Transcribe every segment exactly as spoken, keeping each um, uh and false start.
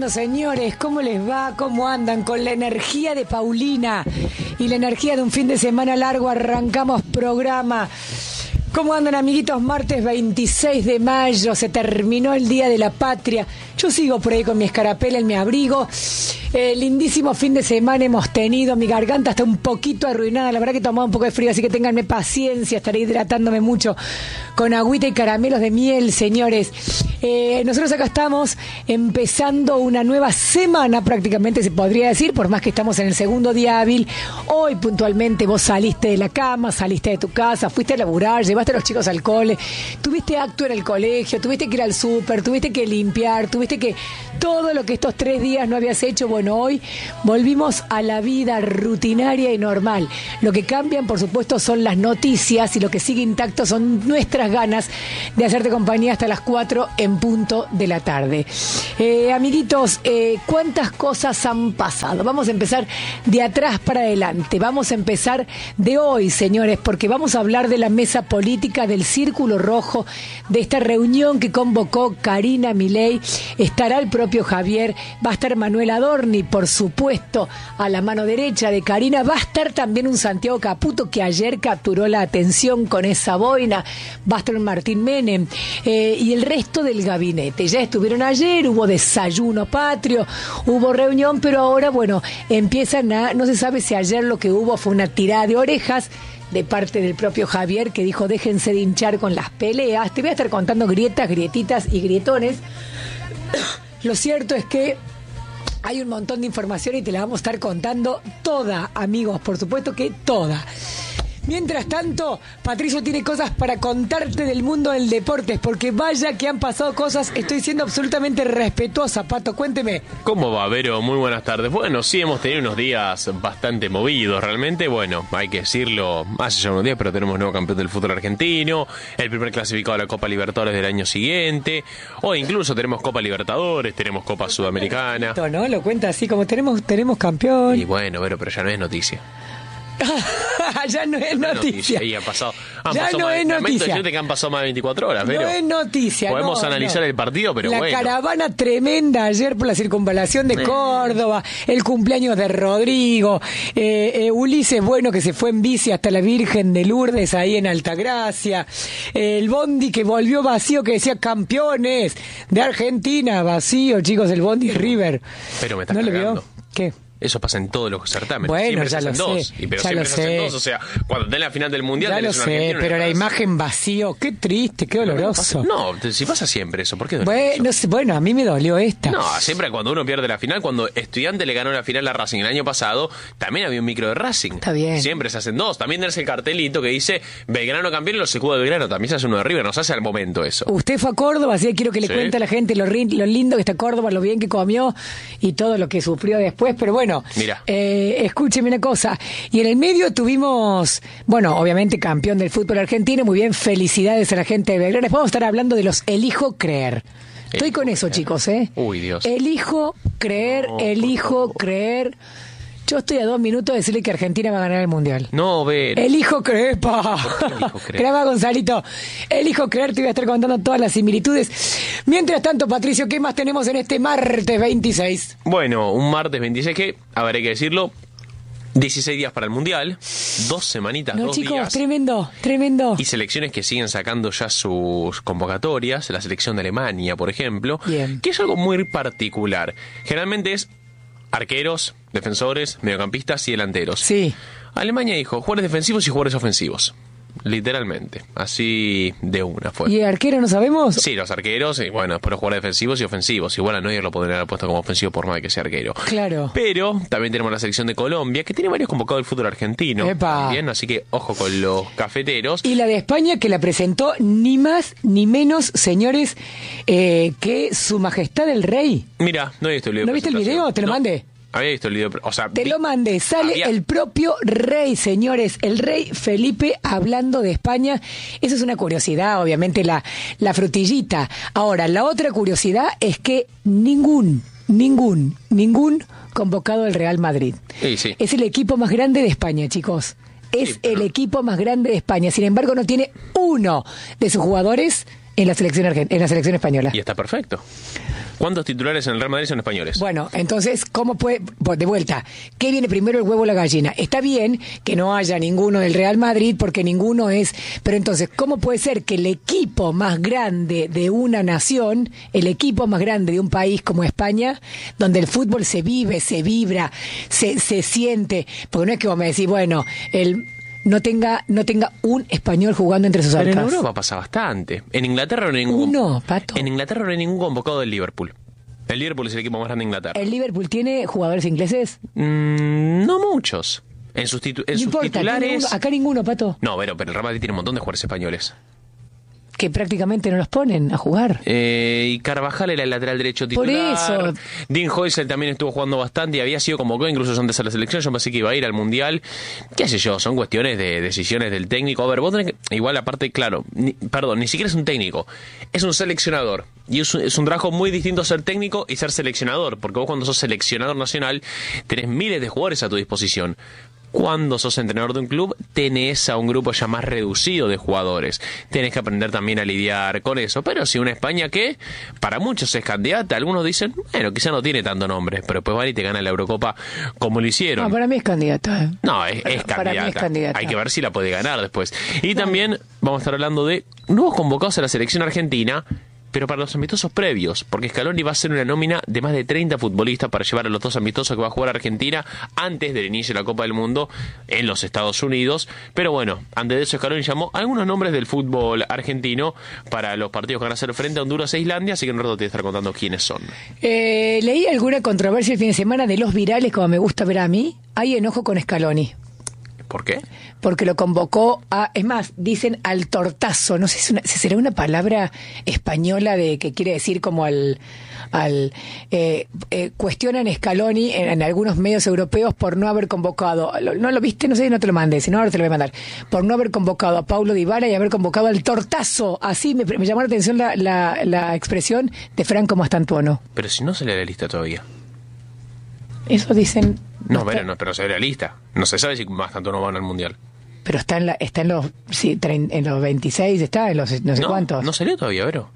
Bueno, señores, ¿cómo les va? ¿Cómo andan? Con la energía de Paulina y la energía de un fin de semana largo arrancamos programa. ¿Cómo andan, amiguitos? Martes veintiséis de mayo, se terminó el Día de la Patria. Yo sigo por ahí con mi escarapela en mi abrigo. Eh, lindísimo fin de semana hemos tenido. Mi garganta está un poquito arruinada. La verdad que he tomado un poco de frío, así que ténganme paciencia. Estaré hidratándome mucho con agüita y caramelos de miel, señores. Eh, nosotros acá estamos empezando una nueva semana, prácticamente se podría decir, por más que estamos en el segundo día hábil. Hoy puntualmente vos saliste de la cama, saliste de tu casa, fuiste a laburar, llevaste a los chicos al cole, tuviste acto en el colegio, tuviste que ir al súper, tuviste que limpiar, tuviste que... Todo lo que estos tres días no habías hecho, bueno, hoy volvimos a la vida rutinaria y normal. Lo que cambian, por supuesto, son las noticias y lo que sigue intacto son nuestras ganas de hacerte compañía hasta las cuatro en punto de la tarde. Eh, amiguitos, eh, ¿cuántas cosas han pasado? Vamos a empezar de atrás para adelante. Vamos a empezar de hoy, señores, porque vamos a hablar de la mesa política, del Círculo Rojo, de esta reunión que convocó Karina Milei. Estará el propio Javier, va a estar Manuel Adorni, por supuesto, a la mano derecha de Karina. Va a estar también un Santiago Caputo que ayer capturó la atención con esa boina. Va a estar Martín Menem eh, y el resto del gabinete. Ya estuvieron ayer, hubo desayuno patrio, hubo reunión, pero ahora, bueno, empiezan a... No se sabe si ayer lo que hubo fue una tirada de orejas de parte del propio Javier, que dijo, déjense de hinchar con las peleas. Te voy a estar contando grietas, grietitas y grietones. Lo cierto es que hay un montón de información y te la vamos a estar contando toda, amigos, por supuesto que toda. Mientras tanto, Patricio tiene cosas para contarte del mundo del deporte, porque vaya que han pasado cosas. Estoy siendo absolutamente respetuosa, Pato, cuénteme. ¿Cómo va, Vero? Muy buenas tardes. Bueno, sí, hemos tenido unos días bastante movidos, realmente. Bueno, hay que decirlo, hace ya unos días, pero tenemos nuevo campeón del fútbol argentino, el primer clasificado a la Copa Libertadores del año siguiente. Hoy incluso tenemos Copa Libertadores, tenemos Copa Sudamericana. ¿No? Lo cuenta así, como tenemos, tenemos campeón. Y bueno, Vero, pero ya no es noticia. Ya no es no noticia. noticia. Han pasado, han ya pasado no más, es noticia. Que han pasado más de veinticuatro horas, pero no es noticia. Podemos no, analizar no. el partido, pero la bueno. La caravana tremenda ayer por la circunvalación de eh. Córdoba, el cumpleaños de Rodrigo, eh, eh, Ulises Bueno que se fue en bici hasta la Virgen de Lourdes ahí en Altagracia, eh, el bondi que volvió vacío que decía campeones de Argentina, vacío, chicos, el bondi River. Pero me estás ¿No cargando. le vio? ¿Qué? Eso pasa en todos los certámenes. Bueno, siempre ya se hacen lo dos. sé. Y pero ya siempre lo se hacen sé. dos. O sea, cuando tenés la final del mundial, ya lo sé, pero la imagen vacío, qué triste, qué doloroso. No, no, si pasa siempre eso, ¿por qué doloroso? Bueno, bueno, a mí me dolió esta. No, siempre cuando uno pierde la final, cuando Estudiante le ganó la final a Racing el año pasado, también había un micro de Racing. Está bien. Siempre se hacen dos. También tenés el cartelito que dice Belgrano campeón y los escudos de Belgrano. También se hace uno de River, no se hace al momento eso. Usted fue a Córdoba, así que quiero que le ¿Sí? cuente a la gente lo, lo lindo que está Córdoba, lo bien que comió y todo lo que sufrió después. Pero bueno, mira, eh, escúcheme una cosa. Y en el medio tuvimos, bueno, obviamente campeón del fútbol argentino. Muy bien, felicidades a la gente de Belgrano. Vamos a estar hablando de los elijo creer. Estoy elijo con eso, creer. Chicos, ¿eh? Uy, Dios. Elijo creer, no, elijo creer. Yo estoy a dos minutos de decirle que Argentina va a ganar el Mundial. No, ver. Elijo creer, pa. Graba, Gonzalito. Elijo creer, te voy a estar contando todas las similitudes. Mientras tanto, Patricio, ¿qué más tenemos en este martes veintiséis? Bueno, un martes veintiséis que, a ver, hay que decirlo, dieciséis días para el Mundial, dos semanitas, no, dos chicos, días. tremendo, tremendo. Y selecciones que siguen sacando ya sus convocatorias, la selección de Alemania, por ejemplo, Bien. Que es algo muy particular. Generalmente es arqueros, defensores, mediocampistas y delanteros. Sí. Alemania dijo jugadores defensivos y jugadores ofensivos. Literalmente, así de una fue. ¿Y arquero no sabemos? Sí, los arqueros, y bueno, después los jugadores defensivos y ofensivos. Igual a Neuer lo podrían haber puesto como ofensivo por más de que sea arquero. Claro. Pero también tenemos la selección de Colombia, que tiene varios convocados del fútbol argentino. Epa. Bien, así que ojo con los cafeteros. Y la de España, que la presentó ni más ni menos, señores, eh, que Su Majestad el Rey. Mira, no he visto el video. ¿No viste el video? Te lo no. mandé. Había visto el video, o sea... Te vi, lo mandé, sale había... el propio rey, señores, el rey Felipe hablando de España. Eso es una curiosidad, obviamente, la, la frutillita. Ahora, la otra curiosidad es que ningún, ningún, ningún convocado del Real Madrid. Sí, sí. Es el equipo más grande de España, chicos. Es sí, pero... el equipo más grande de España. Sin embargo, no tiene uno de sus jugadores en la selección argent- en la selección española. Y está perfecto. ¿Cuántos titulares en el Real Madrid son españoles? Bueno, entonces, ¿cómo puede...? De vuelta, ¿qué viene primero, el huevo o la gallina? Está bien que no haya ninguno del Real Madrid porque ninguno es... Pero entonces, ¿cómo puede ser que el equipo más grande de una nación, el equipo más grande de un país como España, donde el fútbol se vive, se vibra, se, se siente... Porque no es que vos me decís, bueno, el... no tenga no tenga un español jugando entre sus arcas. Pero en Europa pasa bastante. En Inglaterra no hay ningún... Uno, Pato. En Inglaterra no hay ningún convocado del Liverpool. El Liverpool es el equipo más grande de Inglaterra. ¿El Liverpool tiene jugadores ingleses? Mm, no muchos. En sus, titu- en No sus importa, titulares... tiene uno- acá ninguno, Pato. No, pero, pero el Real Madrid tiene un montón de jugadores españoles. Que prácticamente no los ponen a jugar. Eh, y Carvajal era el lateral derecho titular. Por eso. Dean Hoysel también estuvo jugando bastante y había sido convocado incluso antes a la selección. Yo pensé que iba a ir al Mundial. Qué sé yo, son cuestiones de decisiones del técnico. A ver, vos tenés que... Igual aparte, claro, ni, perdón, ni siquiera es un técnico. Es un seleccionador. Y es un, es un trabajo muy distinto ser técnico y ser seleccionador. Porque vos cuando sos seleccionador nacional tenés miles de jugadores a tu disposición. Cuando sos entrenador de un club, tenés a un grupo ya más reducido de jugadores. Tenés que aprender también a lidiar con eso. Pero si una España que para muchos es candidata, algunos dicen, bueno, quizá no tiene tanto nombre, pero después van y te ganan la Eurocopa como lo hicieron. No, para mí es candidata. ¿eh? No, es, es, Para candidata. mí es candidata. Hay que ver si la puede ganar después. Y también vamos a estar hablando de nuevos convocados a la selección argentina, pero para los amistosos previos, porque Scaloni va a hacer una nómina de más de treinta futbolistas para llevar a los dos amistosos que va a jugar Argentina antes del inicio de la Copa del Mundo en los Estados Unidos. Pero bueno, antes de eso Scaloni llamó algunos nombres del fútbol argentino para los partidos que van a hacer frente a Honduras e Islandia, así que en un rato te voy a estar contando quiénes son. Eh, leí alguna controversia el fin de semana de los virales, como me gusta ver a mí. Hay enojo con Scaloni. ¿Por qué? Porque lo convocó a, es más, dicen al tortazo, no sé si, una, si será una palabra española de que quiere decir como al, al eh, eh, cuestionan Scaloni en, en algunos medios europeos por no haber convocado, lo, no lo viste, no sé si no te lo mandé, si no ahora te lo voy a mandar, por no haber convocado a Paulo Dybala y haber convocado al tortazo, así me, me llamó la atención la, la, la expresión de Franco Mastantuono. Pero si no sale la lista todavía. Eso dicen. No, pero no, pero se ve la lista. No se sabe si más tanto no van al Mundial. Pero está en, la, está en los sí, trein, en los veintiséis, está en los no sé no, cuántos. No salió todavía, Vero.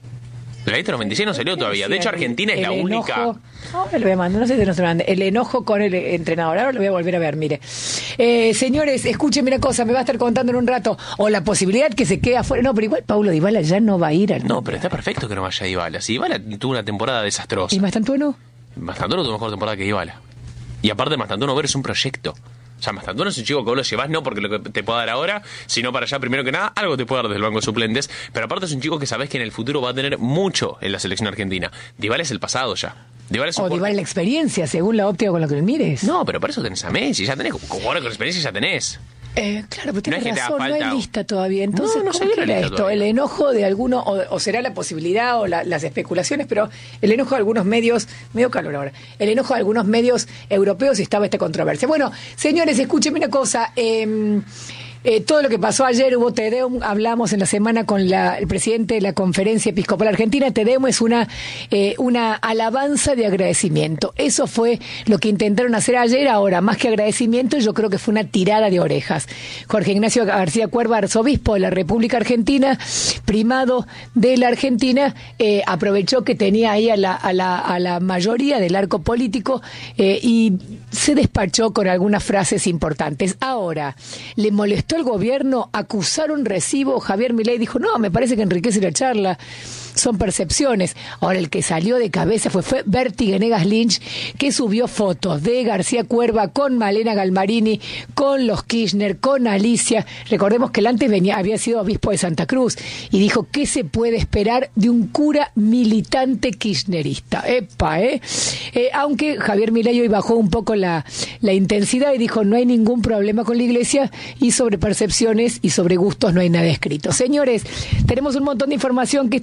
La lista de los veintiséis no salió todavía. De hecho, Argentina es la enojo, única. Ahora le voy a mandar, no sé si no se lo mandé. El enojo con el entrenador. Ahora lo voy a volver a ver, mire. Eh, señores, escúchenme una cosa, me va a estar contando en un rato. O la posibilidad que se quede afuera. No, pero igual Paulo Dybala ya no va a ir al No, pero está perfecto que no vaya Dybala. Si Dybala tuvo una temporada desastrosa. ¿Y Mastantuono? Mastantuono tuvo mejor temporada que Dybala. Y aparte, Mastantuono ver es un proyecto. O sea, Mastantuono es un chico que vos lo llevás no porque lo que te pueda dar ahora, sino para allá, primero que nada, algo te puede dar desde el banco de suplentes. Pero aparte es un chico que sabés que en el futuro va a tener mucho en la selección argentina. Dybala es el pasado ya. Dybala es un O Dybala la experiencia, según la óptica con lo que lo mires. No, pero para eso tenés a Messi. Ya tenés, como jugador con experiencia ya tenés. Eh, claro, pero tienes no es que razón, te no falta... hay lista todavía. Entonces, no, no ¿cómo se que era esto? todavía. El enojo de algunos, o, o será la posibilidad o la, las especulaciones, pero el enojo de algunos medios, medio calor ahora, el enojo de algunos medios europeos y estaba esta controversia. Bueno, señores, escúchenme una cosa. Eh, Eh, todo lo que pasó ayer, hubo Te Deum, hablamos en la semana con la, el presidente de la Conferencia Episcopal Argentina. Te Deum es una, eh, una alabanza de agradecimiento. Eso fue lo que intentaron hacer ayer. Ahora, más que agradecimiento, yo creo que fue una tirada de orejas. Jorge Ignacio García Cuerva, arzobispo de la República Argentina, primado de la Argentina, eh, aprovechó que tenía ahí a la, a la, a la mayoría del arco político eh, y se despachó con algunas frases importantes. Ahora, le molestó el gobierno, acusaron recibo, Javier Milei dijo, no, me parece que enriquece la charla, son percepciones. Ahora el que salió de cabeza fue, fue Berti Venegas Lynch, que subió fotos de García Cuerva con Malena Galmarini, con los Kirchner, con Alicia. Recordemos que él antes venía, había sido obispo de Santa Cruz y dijo, ¿qué se puede esperar de un cura militante kirchnerista? Epa, ¿eh? eh aunque Javier Milei hoy bajó un poco la, la intensidad y dijo, no hay ningún problema con la iglesia y sobre percepciones y sobre gustos no hay nada escrito. Señores, tenemos un montón de información que está pasando en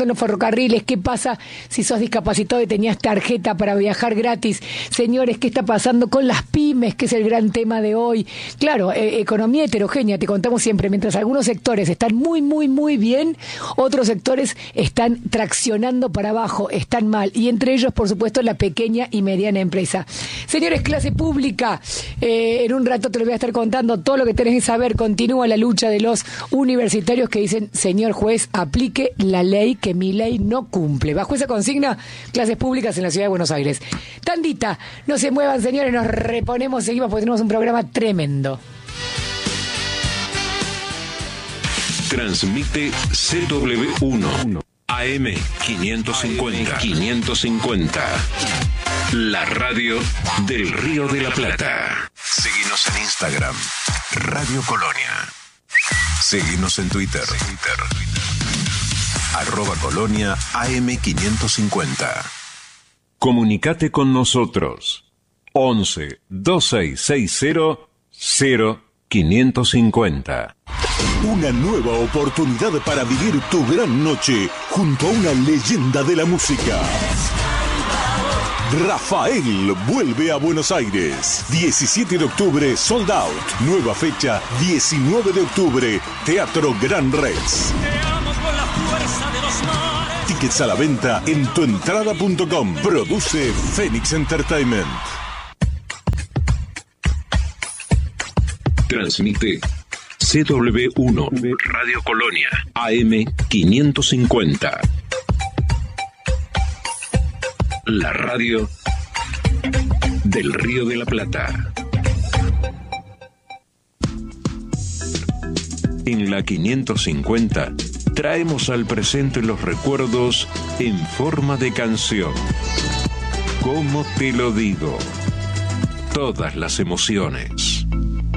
los ferrocarriles? ¿Qué pasa si sos discapacitado y tenías tarjeta para viajar gratis? Señores, ¿qué está pasando con las pymes, que es el gran tema de hoy? Claro, eh, economía heterogénea, te contamos siempre, mientras algunos sectores están muy, muy, muy bien, otros sectores están traccionando para abajo, están mal, y entre ellos, por supuesto, la pequeña y mediana empresa. Señores, clase pública, eh, en un rato te lo voy a estar contando todo lo que tenés que saber. Continúa la lucha de los universitarios que dicen, señor juez, aplique la ley que mi ley no cumple. Bajo esa consigna, clases públicas en la ciudad de Buenos Aires. Tandita, no se muevan, señores, nos reponemos, seguimos porque tenemos un programa tremendo. Transmite C W uno A M quinientos cincuenta. quinientos cincuenta. La radio del Río de la Plata. Seguinos en Instagram, Radio Colonia. Seguinos en Twitter, arroba Colonia A M quinientos cincuenta. Comunicate con nosotros. once, veintiséis sesenta, cero quinientos cincuenta. Una nueva oportunidad para vivir tu gran noche junto a una leyenda de la música. Rafael vuelve a Buenos Aires. diecisiete de octubre, sold out. Nueva fecha, diecinueve de octubre, Teatro Gran Rex. Tickets a la venta en tuentrada punto com. Produce Phoenix Entertainment. Transmite C W uno Radio Colonia A M quinientos cincuenta. La radio del Río de la Plata. En la quinientos cincuenta traemos al presente los recuerdos en forma de canción. ¿Cómo te lo digo? Todas las emociones.